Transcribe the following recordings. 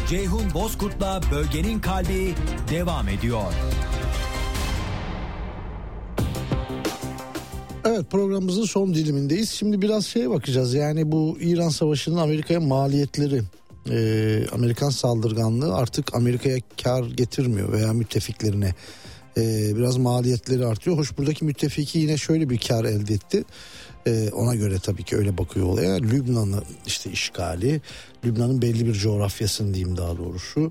Ceyhun Bozkurt'la Bölgenin Kalbi devam ediyor. Evet, programımızın son dilimindeyiz. Şimdi biraz şeye bakacağız. Yani bu İran Savaşı'nın Amerika'ya maliyetleri, Amerikan saldırganlığı artık Amerika'ya kar getirmiyor veya müttefiklerine. Biraz maliyetleri artıyor. Hoş, buradaki müttefiki yine şöyle bir kar elde etti. Ona göre tabii ki öyle bakıyor olaya. Lübnan'ı işte işgali, Lübnan'ın belli bir coğrafyasını diyeyim daha doğrusu.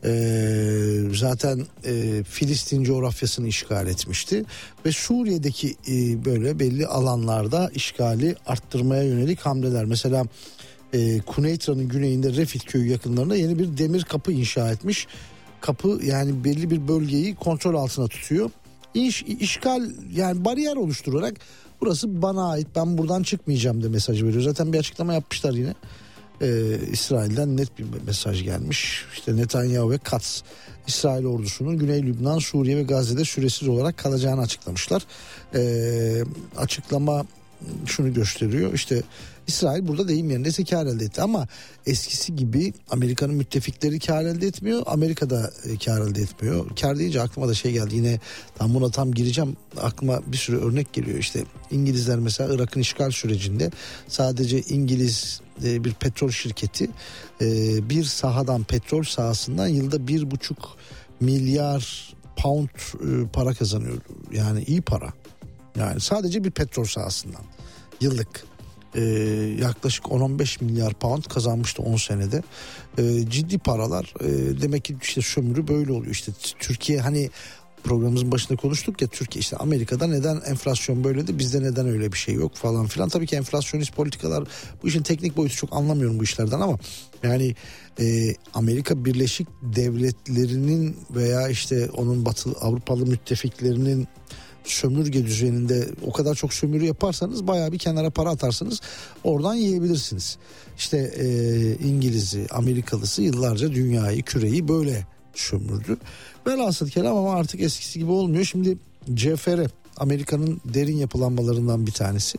Zaten Filistin coğrafyasını işgal etmişti. Ve Suriye'deki böyle belli alanlarda işgali arttırmaya yönelik hamleler. Mesela Kuneytra'nın güneyinde Refit köyü yakınlarında yeni bir demir kapı inşa etmiş. Kapı yani belli bir bölgeyi kontrol altına tutuyor. İşgal yani bariyer oluşturarak burası bana ait, ben buradan çıkmayacağım de mesajı veriyor. Zaten bir açıklama yapmışlar yine. İsrail'den net bir mesaj gelmiş. İşte Netanyahu ve Katz İsrail ordusunun Güney Lübnan, Suriye ve Gazze'de süresiz olarak kalacağını açıklamışlar. Açıklama şunu gösteriyor. İşte İsrail burada deyim yerindeyse kar elde etti ama eskisi gibi Amerika'nın müttefikleri kar elde etmiyor. Amerika da kar elde etmiyor. Kar deyince aklıma da şey geldi, yine buna tam gireceğim. Aklıma bir sürü örnek geliyor. İşte İngilizler mesela Irak'ın işgal sürecinde sadece İngiliz bir petrol şirketi bir sahadan, petrol sahasından yılda 1,5 milyar pound para kazanıyordu. Yani iyi para. Yani sadece bir petrol sahasından yıllık yaklaşık 10-15 milyar pound kazanmıştı 10 senede. Ciddi paralar. Demek ki işte sömürü böyle oluyor. İşte Türkiye, hani programımızın başında konuştuk ya, Türkiye işte Amerika'da neden enflasyon böyledir, bizde neden öyle bir şey yok falan filan. Tabii ki enflasyonist politikalar, bu işin teknik boyutu, çok anlamıyorum bu işlerden ama yani Amerika Birleşik Devletleri'nin veya işte onun Batı Avrupalı müttefiklerinin sömürge düzeninde o kadar çok sömürü yaparsanız bayağı bir kenara para atarsanız oradan yiyebilirsiniz. İşte İngiliz'i, Amerikalısı yıllarca dünyayı, küreyi böyle sömürdü. Velhasıl kelam ama artık eskisi gibi olmuyor. Şimdi CFR, Amerika'nın derin yapılanmalarından bir tanesi.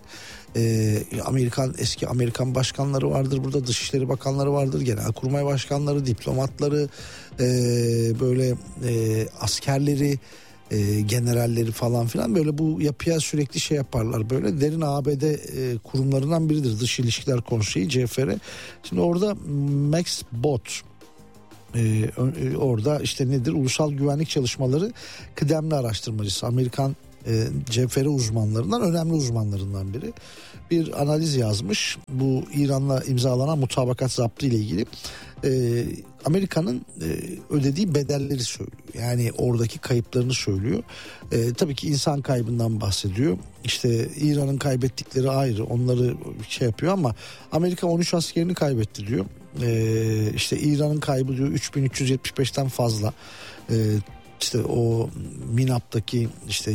Eski Amerikan başkanları vardır burada, Dışişleri Bakanları vardır, Genelkurmay Başkanları, diplomatları, böyle askerleri, generalleri falan filan, böyle bu yapıya sürekli şey yaparlar. Böyle derin ABD kurumlarından biridir Dış İlişkiler Konseyi, CFR. Şimdi orada Max Bot, orada işte nedir, ulusal güvenlik çalışmaları kıdemli araştırmacısı, Amerikan CFR uzmanlarından, önemli uzmanlarından biri, bir analiz yazmış. Bu İran'la imzalanan mutabakat zaptı ile ilgili Amerika'nın ödediği bedelleri söylüyor. Yani oradaki kayıplarını söylüyor. Tabii ki insan kaybından bahsediyor. İşte İran'ın kaybettikleri ayrı, onları şey yapıyor ama Amerika 13 askerini kaybetti diyor. İşte İran'ın kaybı diyor 3375'ten fazla. İşte o Minap'taki işte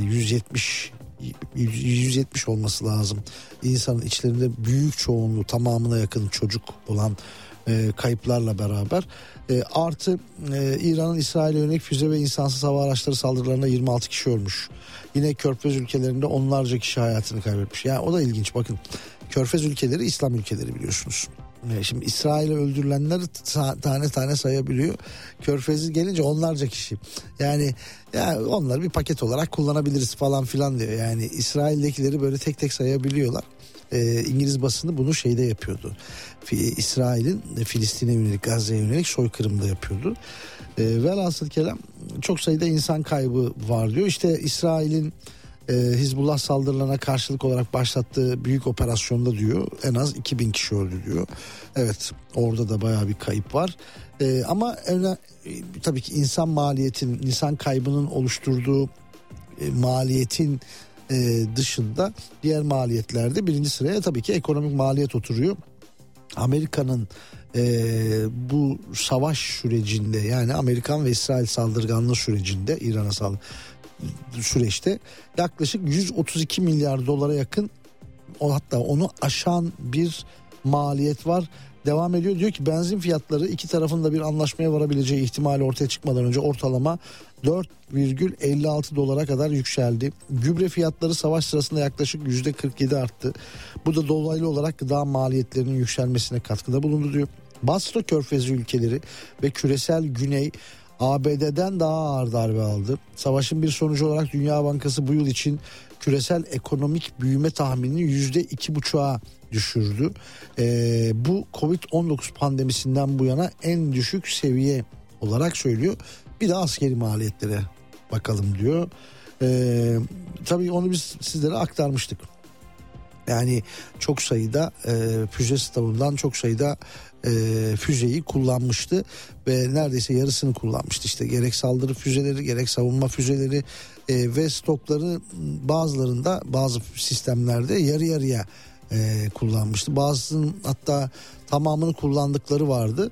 170 olması lazım. İnsanın içlerinde büyük çoğunluğu, tamamına yakın çocuk olan kayıplarla beraber artı İran'ın İsrail'e yönelik füze ve insansız hava araçları saldırılarında 26 kişi ölmüş. Yine Körfez ülkelerinde onlarca kişi hayatını kaybetmiş. Yani o da ilginç, bakın. Körfez ülkeleri İslam ülkeleri biliyorsunuz. Şimdi İsrail'e öldürülenleri tane tane sayabiliyor. Körfez'i gelince onlarca kişi. Yani ya onları bir paket olarak kullanabiliriz falan filan diyor. Yani İsrail'dekileri böyle tek tek sayabiliyorlar. İngiliz basını bunu şeyde yapıyordu. İsrail'in Filistin'e yönelik, Gazze'ye yönelik soykırımda yapıyordu. Velhasıl kelam çok sayıda insan kaybı var diyor. İşte İsrail'in Hizbullah saldırılarına karşılık olarak başlattığı büyük operasyonda diyor en az 2000 kişi öldü diyor. Evet, orada da bayağı bir kayıp var. Ama tabii ki insan kaybının oluşturduğu maliyetin dışında diğer maliyetlerde birinci sıraya tabii ki ekonomik maliyet oturuyor. Amerika'nın bu savaş sürecinde, yani Amerikan ve İsrail saldırganlığı sürecinde, İran'a süreçte yaklaşık 132 milyar dolara yakın, hatta onu aşan bir maliyet var. Devam ediyor, diyor ki benzin fiyatları iki tarafın da bir anlaşmaya varabileceği ihtimali ortaya çıkmadan önce ortalama 4,56 dolara kadar yükseldi. Gübre fiyatları savaş sırasında yaklaşık %47 arttı. Bu da dolaylı olarak gıda maliyetlerinin yükselmesine katkıda bulundu diyor. Basra Körfezi ülkeleri ve küresel güney ABD'den daha ağır darbe aldı. Savaşın bir sonucu olarak Dünya Bankası bu yıl için küresel ekonomik büyüme tahminini %2,5'a düşürdü. Bu Covid-19 pandemisinden bu yana en düşük seviye olarak söylüyor. Bir de askeri maliyetlere bakalım diyor. Tabii onu biz sizlere aktarmıştık. Yani çok sayıda füze stavından çok sayıda füzeyi kullanmıştı ve neredeyse yarısını kullanmıştı. İşte gerek saldırı füzeleri gerek savunma füzeleri ve stokları bazılarında bazı sistemlerde yarı yarıya kullanmıştı. Bazısının hatta tamamını kullandıkları vardı.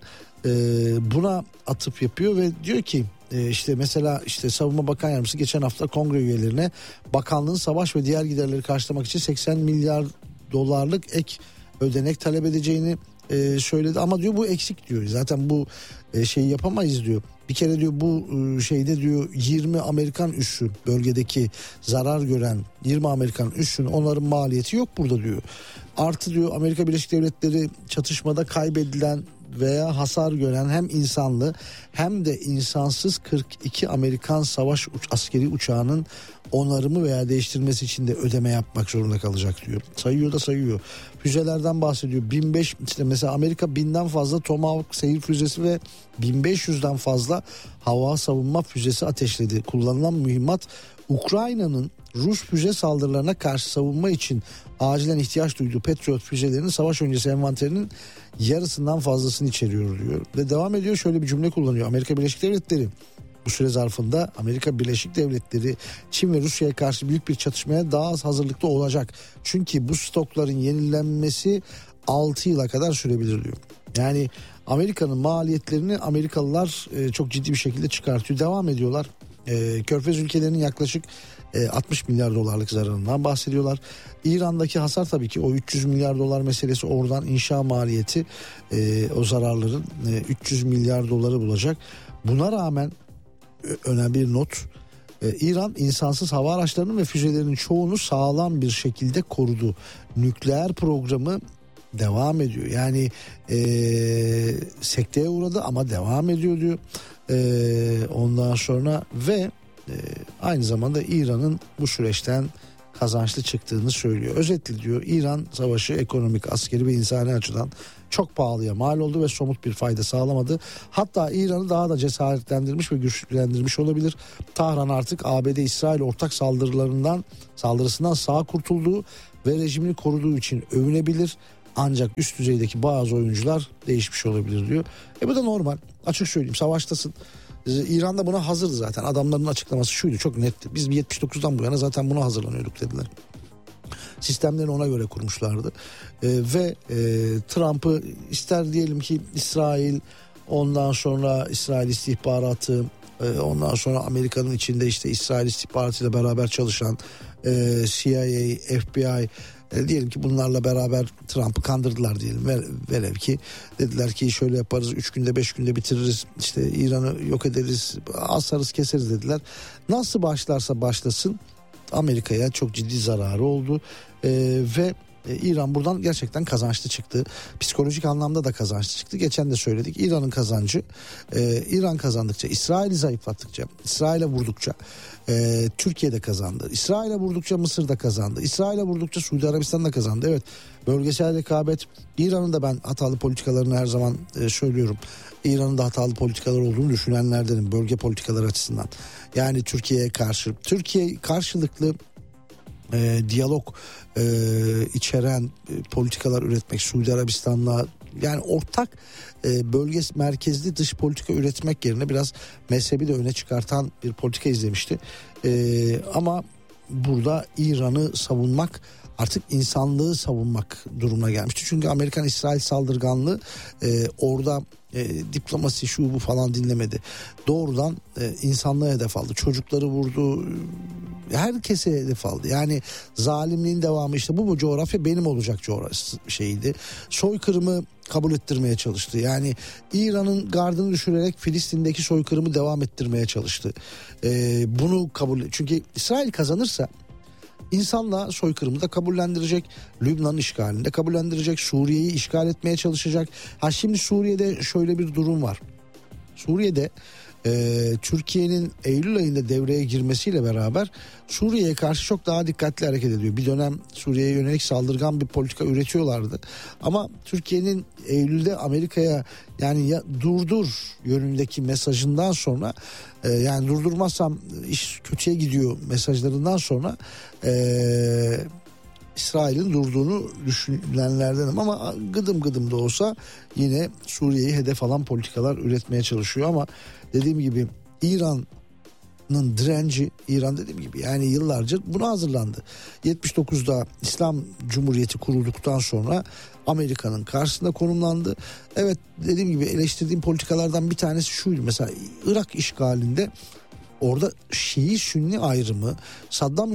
Buna atıf yapıyor ve diyor ki işte mesela işte Savunma Bakan Yardımcısı geçen hafta kongre üyelerine bakanlığın savaş ve diğer giderleri karşılamak için 80 milyar dolarlık ek ödenek talep edeceğini söyledi ama diyor bu eksik diyor. Zaten bu şeyi yapamayız diyor. Bir kere diyor bu şeyde diyor 20 Amerikan üssü bölgedeki zarar gören 20 Amerikan üssünün onların maliyeti yok burada diyor. Artı diyor Amerika Birleşik Devletleri çatışmada kaybedilen veya hasar gören hem insanlı hem de insansız 42 Amerikan savaş askeri uçağının onarımı veya değiştirmesi için de ödeme yapmak zorunda kalacak diyor. Sayıyor da sayıyor. Füzelerden bahsediyor. 1500 işte mesela Amerika 1000'den fazla Tomahawk seyir füzesi ve 1500'den fazla hava savunma füzesi ateşledi. Kullanılan mühimmat Ukrayna'nın Rus füze saldırılarına karşı savunma için acilen ihtiyaç duyduğu Patriot füzelerinin savaş öncesi envanterinin yarısından fazlasını içeriyor diyor. Ve devam ediyor, şöyle bir cümle kullanıyor. Amerika Birleşik Devletleri bu süre zarfında Amerika Birleşik Devletleri Çin ve Rusya'ya karşı büyük bir çatışmaya daha az hazırlıklı olacak. Çünkü bu stokların yenilenmesi 6 yıla kadar sürebilir diyor. Yani Amerika'nın maliyetlerini Amerikalılar çok ciddi bir şekilde çıkartıyor. Devam ediyorlar. Körfez ülkelerinin yaklaşık 60 milyar dolarlık zararından bahsediyorlar. İran'daki hasar tabii ki o 300 milyar dolar meselesi, oradan inşa maliyeti o zararların 300 milyar doları bulacak. Buna rağmen önemli bir not, İran insansız hava araçlarının ve füzelerinin çoğunu sağlam bir şekilde korudu. Nükleer programı devam ediyor. Yani sekteye uğradı ama devam ediyor diyor. Ondan sonra ve aynı zamanda İran'ın bu süreçten kazançlı çıktığını söylüyor. Özetle diyor İran savaşı ekonomik, askeri ve insani açıdan çok pahalıya mal oldu ve somut bir fayda sağlamadı. Hatta İran'ı daha da cesaretlendirmiş ve güçlendirmiş olabilir. Tahran artık ABD-İsrail ortak saldırısından sağ kurtulduğu ve rejimini koruduğu için övünebilir. Ancak üst düzeydeki bazı oyuncular değişmiş olabilir diyor. Bu da normal. Açık söyleyeyim, savaştasın. İran da buna hazırdı zaten. Adamların açıklaması şuydu, çok netti. Biz 79'dan bu yana zaten buna hazırlanıyorduk dediler. Sistemlerini ona göre kurmuşlardı. Ve Trump'ı ister diyelim ki İsrail, ondan sonra İsrail istihbaratı, ondan sonra Amerika'nın içinde işte İsrail istihbaratıyla beraber çalışan CIA, FBI, diyelim ki bunlarla beraber Trump'ı kandırdılar diyelim. Velev ki dediler ki şöyle yaparız, 3 günde 5 günde bitiririz, işte İran'ı yok ederiz, asarız keseriz dediler. Nasıl başlarsa başlasın Amerika'ya çok ciddi zararı oldu ve İran buradan gerçekten kazançlı çıktı. Psikolojik anlamda da kazançlı çıktı. Geçen de söyledik, İran'ın kazancı, İran kazandıkça, İsrail'i zayıflattıkça, İsrail'e vurdukça Türkiye'de kazandı. İsrail'e vurdukça Mısır'da kazandı. İsrail'e vurdukça Suudi Arabistan'da kazandı. Evet, bölgesel rekabet, İran'ın da ben hatalı politikalarını her zaman söylüyorum. İran'ın da hatalı politikalar olduğunu düşünenlerdenim bölge politikaları açısından. Yani Türkiye'ye karşı, Türkiye karşılıklı diyalog içeren politikalar üretmek, Suudi Arabistan'la yani ortak bölge merkezli dış politika üretmek yerine biraz mezhebi de öne çıkartan bir politika izlemişti. Ama burada İran'ı savunmak artık insanlığı savunmak durumuna gelmişti. Çünkü Amerikan-İsrail saldırganlığı orada diplomasi şu bu falan dinlemedi. Doğrudan insanlığa hedef aldı. Çocukları vurdu. Herkese hedef aldı. Yani zalimliğin devamı, işte bu coğrafya benim olacak coğrafya şeydi. Soykırımı kabul ettirmeye çalıştı. Yani İran'ın gardını düşürerek Filistin'deki soykırımı devam ettirmeye çalıştı. Bunu çünkü İsrail kazanırsa İnsanla soykırımı da kabullendirecek, Lübnan'ın işgalini de kabullendirecek, Suriye'yi işgal etmeye çalışacak. Şimdi Suriye'de şöyle bir durum var. Suriye'de Türkiye'nin Eylül ayında devreye girmesiyle beraber Suriye'ye karşı çok daha dikkatli hareket ediyor. Bir dönem Suriye'ye yönelik saldırgan bir politika üretiyorlardı. Ama Türkiye'nin Eylül'de Amerika'ya yani ya durdur yönündeki mesajından sonra yani durdurmazsam iş kötüye gidiyor mesajlarından sonra İsrail'in durduğunu düşünenlerdenim ama gıdım gıdım da olsa yine Suriye'yi hedef alan politikalar üretmeye çalışıyor. Ama dediğim gibi İran'ın direnci, İran dediğim gibi yani yıllarca buna hazırlandı. 79'da İslam Cumhuriyeti kurulduktan sonra Amerika'nın karşısında konumlandı. Evet, dediğim gibi eleştirdiğim politikalardan bir tanesi şuydu. Mesela Irak işgalinde orada Şii Sünni ayrımı, Saddam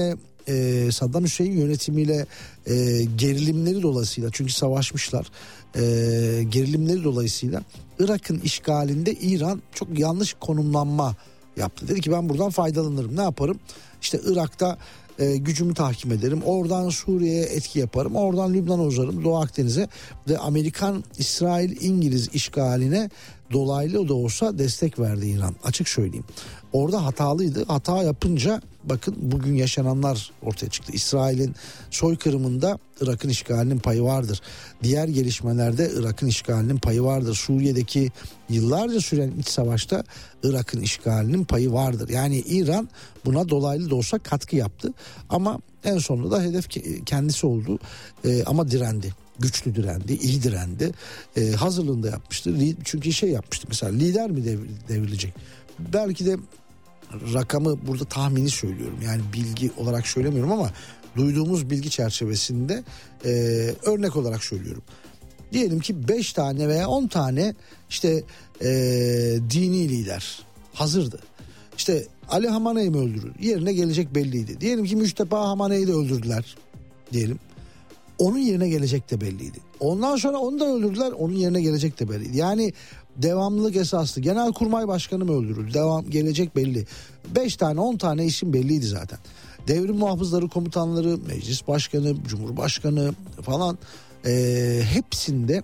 Hüseyin yönetimiyle gerilimleri dolayısıyla, çünkü savaşmışlar, gerilimleri dolayısıyla Irak'ın işgalinde İran çok yanlış konumlanma yaptı. Dedi ki ben buradan faydalanırım, ne yaparım? İşte Irak'ta gücümü tahkim ederim, oradan Suriye'ye etki yaparım, oradan Lübnan'a uzarım, Doğu Akdeniz'e. Ve Amerikan, İsrail, İngiliz işgaline dolaylı da olsa destek verdi İran, açık söyleyeyim. Orada hatalıydı. Hata yapınca bakın bugün yaşananlar ortaya çıktı. İsrail'in soykırımında Irak'ın işgalinin payı vardır. Diğer gelişmelerde Irak'ın işgalinin payı vardır. Suriye'deki yıllarca süren iç savaşta Irak'ın işgalinin payı vardır. Yani İran buna dolaylı da olsa katkı yaptı. Ama en sonunda da hedef kendisi oldu. Ama direndi. Güçlü direndi, iyi direndi. Hazırlığını da yapmıştı. Çünkü şey yapmıştı mesela, lider mi devrilecek? Belki de rakamı burada tahmini söylüyorum. Yani bilgi olarak söylemiyorum ama duyduğumuz bilgi çerçevesinde örnek olarak söylüyorum. Diyelim ki 5 tane veya 10 tane işte dini lider hazırdı. İşte Ali Hamaney'i mi öldürür? Yerine gelecek belliydi. Diyelim ki Müşteba Hamaney'i de öldürdüler diyelim. Onun yerine gelecek de belliydi. Ondan sonra onu da öldürdüler, onun yerine gelecek de belliydi. Yani devamlılık esaslı. Genelkurmay Başkanı mı öldürüldü? Gelecek belli. 5 tane 10 tane isim belliydi zaten. Devrim muhafızları komutanları, meclis başkanı, cumhurbaşkanı falan hepsinde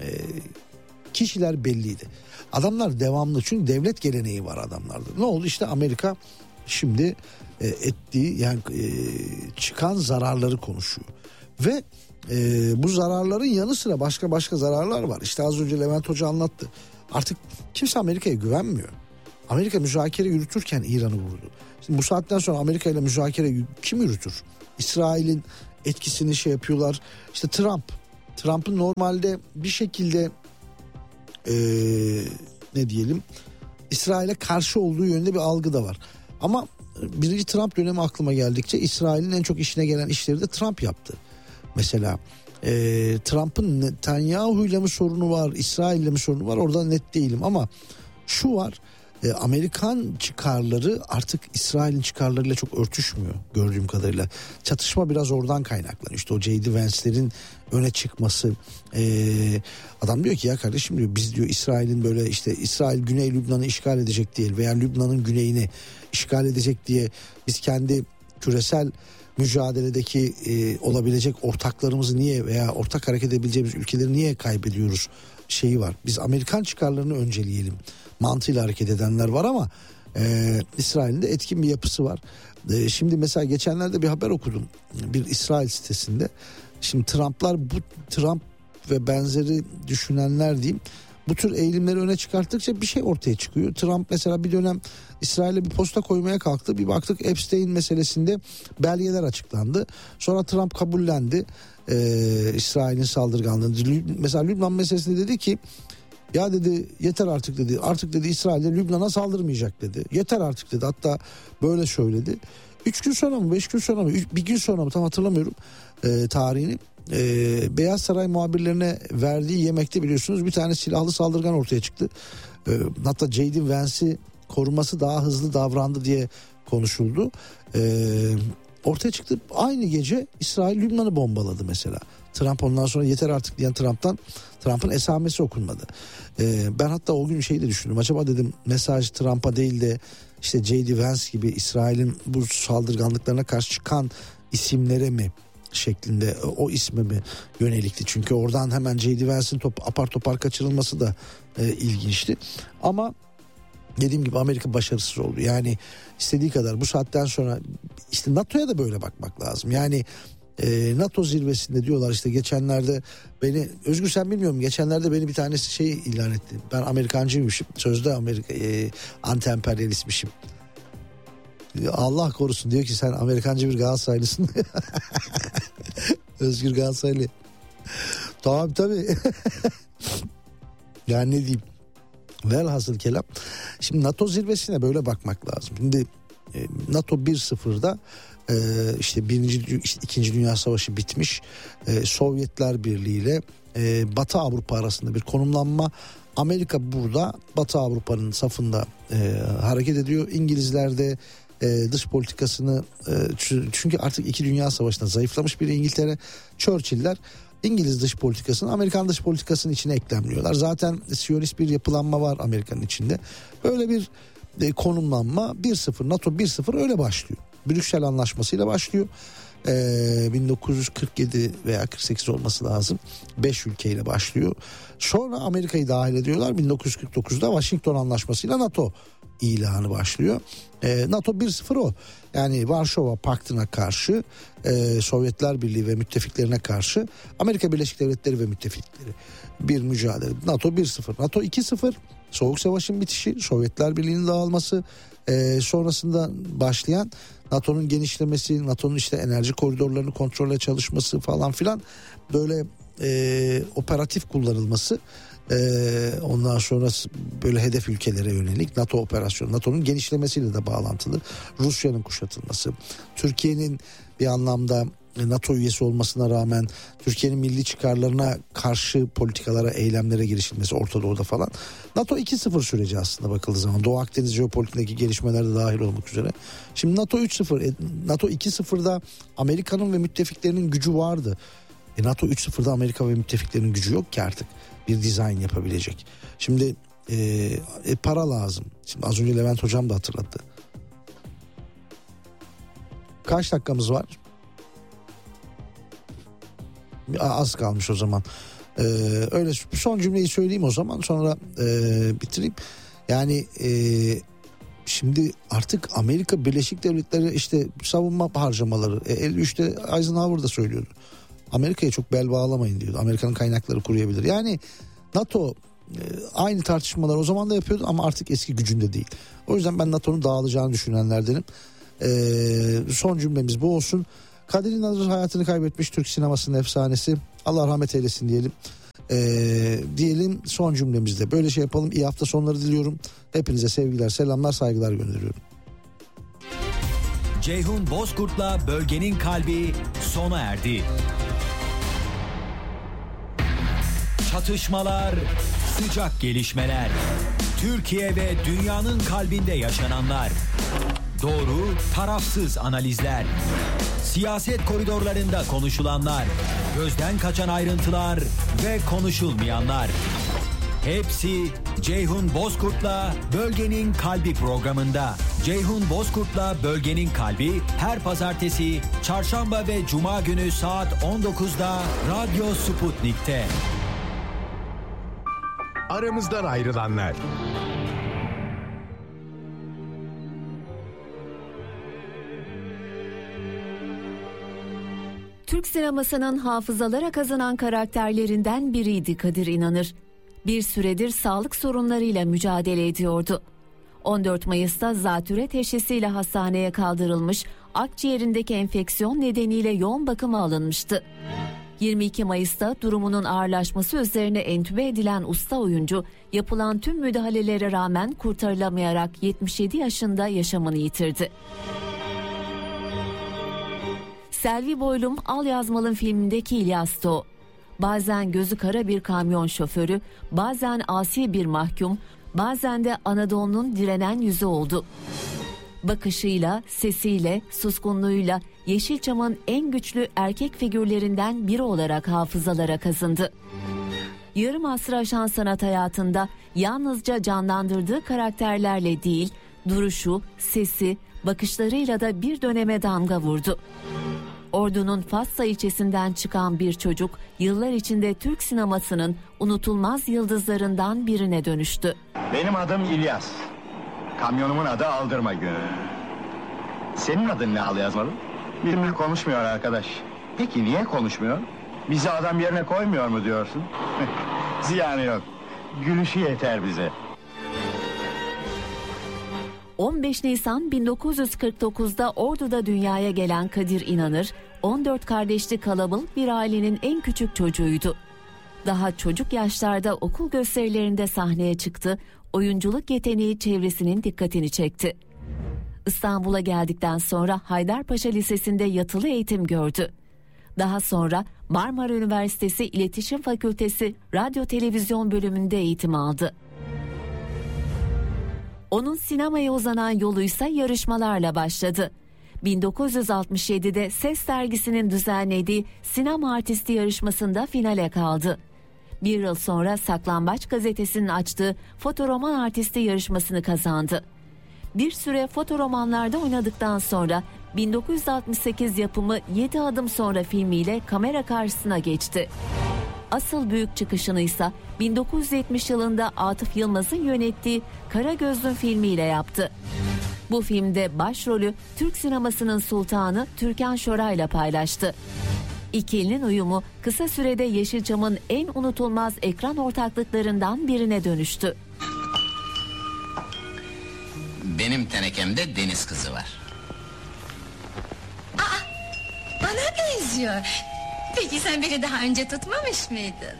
kişiler belliydi. Adamlar devamlı, çünkü devlet geleneği var adamlarda. Ne oldu? İşte Amerika şimdi ettiği yani çıkan zararları konuşuyor. Ve bu zararların yanı sıra başka zararlar var. İşte az önce Levent Hoca anlattı. Artık kimse Amerika'ya güvenmiyor. Amerika müzakere yürütürken İran'ı vurdu. Şimdi bu saatten sonra Amerika ile müzakere kim yürütür? İsrail'in etkisini şey yapıyorlar. İşte Trump'ın normalde bir şekilde ne diyelim, İsrail'e karşı olduğu yönünde bir algı da var. Ama birinci Trump dönemi aklıma geldikçe İsrail'in en çok işine gelen işleri de Trump yaptı. Mesela Trump'ın Netanyahu'yla mı sorunu var, İsrail'le mi sorunu var, orada net değilim. Ama şu var, Amerikan çıkarları artık İsrail'in çıkarlarıyla çok örtüşmüyor gördüğüm kadarıyla. Çatışma biraz oradan kaynaklanıyor. İşte o J.D. Vance'lerin öne çıkması. Adam diyor ki ya kardeşim diyor, biz diyor İsrail'in böyle işte İsrail Güney Lübnan'ı işgal edecek değil veya Lübnan'ın güneyini işgal edecek diye biz kendi küresel mücadeledeki olabilecek ortaklarımızı niye veya ortak hareket edebileceğimiz ülkeleri niye kaybediyoruz şeyi var. Biz Amerikan çıkarlarını önceleyelim mantığıyla hareket edenler var ama İsrail'in de etkin bir yapısı var. Şimdi mesela geçenlerde bir haber okudum bir İsrail sitesinde. Şimdi Trump ve benzeri düşünenler diyeyim, bu tür eğilimleri öne çıkarttıkça bir şey ortaya çıkıyor. Trump mesela bir dönem İsrail'e bir posta koymaya kalktı. Bir baktık Epstein meselesinde belgeler açıklandı. Sonra Trump kabullendi İsrail'in saldırganlığını. Mesela Lübnan meselesinde dedi ki ya dedi yeter artık dedi. Artık dedi İsrail'de Lübnan'a saldırmayacak dedi. Yeter artık dedi. Hatta böyle söyledi. 3 gün sonra mı 5 gün sonra mı bir gün sonra mı tam hatırlamıyorum tarihini. Beyaz Saray muhabirlerine verdiği yemekte biliyorsunuz bir tane silahlı saldırgan ortaya çıktı. Hatta J.D. Vance'i koruması daha hızlı davrandı diye konuşuldu. Ortaya çıktı. Aynı gece İsrail Lübnan'ı bombaladı mesela. Trump ondan sonra yeter artık diyen Trump'ın esamesi okunmadı. Ben hatta o gün şeyi de düşündüm. Acaba dedim mesaj Trump'a değil de işte J.D. Vance gibi İsrail'in bu saldırganlıklarına karşı çıkan isimlere mi şeklinde, o isme mi yönelikti? Çünkü oradan hemen J.D. Vance'in apar topar kaçırılması da ilginçti. Ama dediğim gibi Amerika başarısız oldu. Yani istediği kadar bu saatten sonra işte NATO'ya da böyle bakmak lazım. Yani NATO zirvesinde diyorlar işte geçenlerde beni, Özgür sen bilmiyorum, geçenlerde beni bir tanesi ilan etti. Ben Amerikancıymışım. Sözde Amerika anti-emperyalistmişim. Allah korusun, diyor ki sen Amerikancı bir Galatasaraylısın. Özgür Galatasaraylı. Tamam tabii. Yani ne diyeyim. Velhasıl kelam. Şimdi NATO zirvesine böyle bakmak lazım. Şimdi NATO 1-0'da işte İkinci Dünya Savaşı bitmiş. Sovyetler Birliği ile Batı Avrupa arasında bir konumlanma. Amerika burada Batı Avrupa'nın safında hareket ediyor. İngilizler de dış politikasını çünkü artık 2 Dünya Savaşı'nda zayıflamış bir İngiltere, Churchill'ler İngiliz dış politikasını Amerikan dış politikasının içine eklemliyorlar. Zaten Siyonist bir yapılanma var Amerika'nın içinde. Böyle bir konumlanma 1-0, NATO 1-0 öyle başlıyor. Brüksel Anlaşması'yla başlıyor. 1947 veya 48 olması lazım. 5 ülkeyle başlıyor. Sonra Amerika'yı dahil ediyorlar. 1949'da Washington Anlaşması'yla NATO ilanı başlıyor. NATO 1-0 o. Yani Varşova Paktı'na karşı, Sovyetler Birliği ve müttefiklerine karşı Amerika Birleşik Devletleri ve müttefikleri bir mücadele. NATO 1-0. NATO 2-0. Soğuk Savaş'ın bitişi, Sovyetler Birliği'nin dağılması, sonrasında başlayan NATO'nun genişlemesi, NATO'nun işte enerji koridorlarını kontrolle çalışması falan filan, böyle operatif kullanılması, ondan sonra böyle hedef ülkelere yönelik NATO operasyonu, NATO'nun genişlemesiyle de bağlantılı. Rusya'nın kuşatılması, Türkiye'nin bir anlamda NATO üyesi olmasına rağmen Türkiye'nin milli çıkarlarına karşı politikalara, eylemlere girişilmesi Orta Doğu'da falan. NATO 2-0 süreci aslında bakıldığı zaman. Doğu Akdeniz jeopolitikindeki gelişmeler de dahil olmak üzere. Şimdi NATO 3-0, NATO 2-0'da Amerika'nın ve müttefiklerinin gücü vardı. NATO 3-0'da Amerika ve müttefiklerinin gücü yok ki artık bir dizayn yapabilecek. Şimdi para lazım. Şimdi az önce Levent Hocam da hatırlattı. Kaç dakikamız var? Az kalmış o zaman. Öyle son cümleyi söyleyeyim o zaman, sonra bitireyim. Yani şimdi artık Amerika Birleşik Devletleri işte savunma harcamaları 53'te Eisenhower da söylüyordu. Amerika'ya çok bel bağlamayın diyordu. Amerika'nın kaynakları kuruyabilir. Yani NATO aynı tartışmalar o zaman da yapıyordu ama artık eski gücünde değil. O yüzden ben NATO'nun dağılacağını düşünenlerdenim. Son cümlemiz bu olsun. Kadir İnanır hayatını kaybetmiş Türk sinemasının efsanesi. Allah rahmet eylesin diyelim. Diyelim son cümlemizde. Böyle şey yapalım. İyi hafta sonları diliyorum. Hepinize sevgiler, selamlar, saygılar gönderiyorum. Ceyhun Bozkurt'la Bölgenin Kalbi sona erdi. Çatışmalar, sıcak gelişmeler. Türkiye ve dünyanın kalbinde yaşananlar. Doğru, tarafsız analizler. Siyaset koridorlarında konuşulanlar. Gözden kaçan ayrıntılar ve konuşulmayanlar. Hepsi Ceyhun Bozkurt'la Bölgenin Kalbi programında. Ceyhun Bozkurt'la Bölgenin Kalbi her pazartesi, çarşamba ve cuma günü saat 19'da Radyo Sputnik'te. Aramızdan ayrılanlar. Türk sinemasının hafızalara kazanan karakterlerinden biriydi Kadir İnanır. Bir süredir sağlık sorunlarıyla mücadele ediyordu. 14 Mayıs'ta zatürre teşhisiyle hastaneye kaldırılmış, akciğerindeki enfeksiyon nedeniyle yoğun bakıma alınmıştı. 22 Mayıs'ta durumunun ağırlaşması üzerine entübe edilen usta oyuncu, yapılan tüm müdahalelere rağmen kurtarılamayarak 77 yaşında yaşamını yitirdi. Selvi Boylum Al Yazmalım filmindeki İlyas'tı o. Bazen gözü kara bir kamyon şoförü, bazen asi bir mahkum, bazen de Anadolu'nun direnen yüzü oldu. Bakışıyla, sesiyle, suskunluğuyla Yeşilçam'ın en güçlü erkek figürlerinden biri olarak hafızalara kazındı. Yarım asrı aşan sanat hayatında yalnızca canlandırdığı karakterlerle değil, duruşu, sesi, bakışlarıyla da bir döneme damga vurdu. Ordu'nun Fatsa ilçesinden çıkan bir çocuk yıllar içinde Türk sinemasının unutulmaz yıldızlarından birine dönüştü. Benim adım İlyas. Kamyonumun adı Aldırma Günü. Senin adın ne Al yazmalı? Benimle konuşmuyor arkadaş. Peki niye konuşmuyor? Bizi adam yerine koymuyor mu diyorsun? Ziyanı yok. Gülüşü yeter bize. 15 Nisan 1949'da Ordu'da dünyaya gelen Kadir İnanır, 14 kardeşli kalabalık bir ailenin en küçük çocuğuydu. Daha çocuk yaşlarda okul gösterilerinde sahneye çıktı, oyunculuk yeteneği çevresinin dikkatini çekti. İstanbul'a geldikten sonra Haydarpaşa Lisesi'nde yatılı eğitim gördü. Daha sonra Marmara Üniversitesi İletişim Fakültesi Radyo Televizyon bölümünde eğitim aldı. Onun sinemaya uzanan yoluysa yarışmalarla başladı. 1967'de Ses Dergisi'nin düzenlediği sinema artisti yarışmasında finale kaldı. Bir yıl sonra Saklambaç Gazetesi'nin açtığı fotoroman artisti yarışmasını kazandı. Bir süre fotoromanlarda oynadıktan sonra 1968 yapımı 7 Adım Sonra filmiyle kamera karşısına geçti. Asıl büyük çıkışını ise 1970 yılında Atıf Yılmaz'ın yönettiği Karagözlüm filmiyle yaptı. Bu filmde başrolü Türk sinemasının sultanı Türkan Şoray'la paylaştı. İkilinin uyumu kısa sürede Yeşilçam'ın en unutulmaz ekran ortaklıklarından birine dönüştü. Benim tenekemde deniz kızı var. Bana benziyor. Peki sen beni daha önce tutmamış mıydın?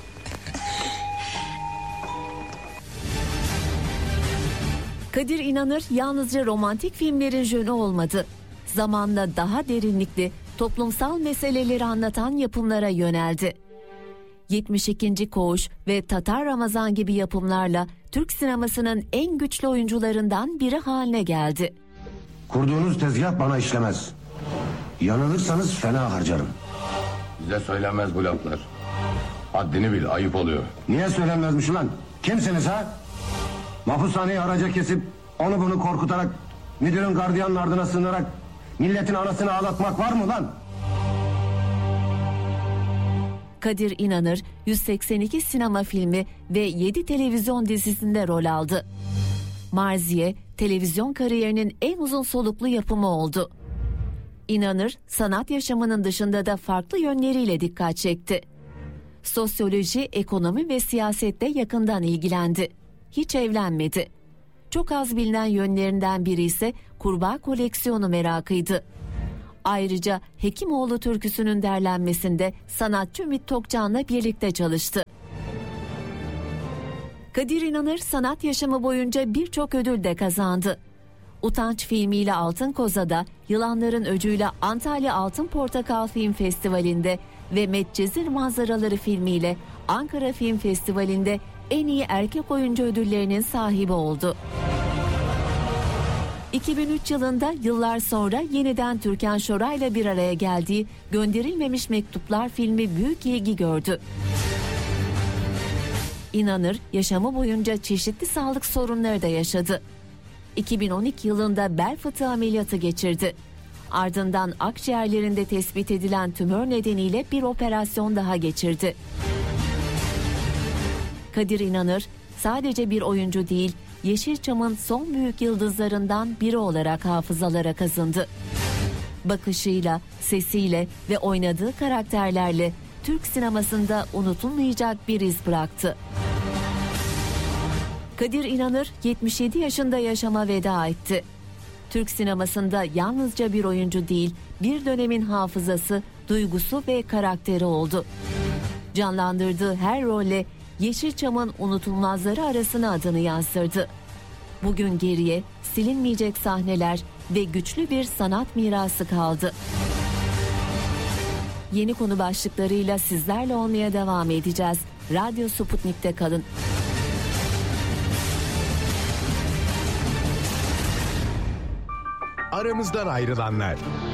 Kadir İnanır yalnızca romantik filmlerin jönü olmadı. Zamanla daha derinlikli, toplumsal meseleleri anlatan yapımlara yöneldi. 72. Koğuş ve Tatar Ramazan gibi yapımlarla Türk sinemasının en güçlü oyuncularından biri haline geldi. Kurduğunuz tezgah bana işlemez. Yanılırsanız fena harcarım. Bize söylenmez bu laflar. Haddini bil, ayıp oluyor. Niye söylenmezmiş ulan? Kimsiniz ha? Mahpushaneyi haraca kesip onu bunu korkutarak müdürün gardiyanın ardına sığınarak milletin anasını ağlatmak var mı lan? Kadir İnanır 182 sinema filmi ve 7 televizyon dizisinde rol aldı. Marziye televizyon kariyerinin en uzun soluklu yapımı oldu. İnanır sanat yaşamının dışında da farklı yönleriyle dikkat çekti. Sosyoloji, ekonomi ve siyasette yakından ilgilendi. Hiç evlenmedi. Çok az bilinen yönlerinden biri ise kurbağa koleksiyonu merakıydı. Ayrıca Hekimoğlu türküsünün derlenmesinde sanatçı Ümit Tokcan'la birlikte çalıştı. Kadir İnanır sanat yaşamı boyunca birçok ödül de kazandı. Utanç filmiyle Altın Koza'da, Yılanların Öcü'yle Antalya Altın Portakal Film Festivali'nde ve Medcezir Manzaraları filmiyle Ankara Film Festivali'nde en iyi erkek oyuncu ödüllerinin sahibi oldu. 2003 yılında yıllar sonra yeniden Türkan Şoray'la bir araya geldiği Gönderilmemiş Mektuplar filmi büyük ilgi gördü. İnanır yaşamı boyunca çeşitli sağlık sorunları da yaşadı. 2012 yılında bel fıtığı ameliyatı geçirdi. Ardından akciğerlerinde tespit edilen tümör nedeniyle bir operasyon daha geçirdi. Kadir İnanır sadece bir oyuncu değil, Yeşilçam'ın son büyük yıldızlarından biri olarak hafızalara kazındı. Bakışıyla, sesiyle ve oynadığı karakterlerle Türk sinemasında unutulmayacak bir iz bıraktı. Kadir İnanır 77 yaşında yaşama veda etti. Türk sinemasında yalnızca bir oyuncu değil, bir dönemin hafızası, duygusu ve karakteri oldu. Canlandırdığı her rolle Yeşilçam'ın unutulmazları arasına adını yazdırdı. Bugün geriye silinmeyecek sahneler ve güçlü bir sanat mirası kaldı. Yeni konu başlıklarıyla sizlerle olmaya devam edeceğiz. Radyo Sputnik'te kalın. Aramızdan ayrılanlar.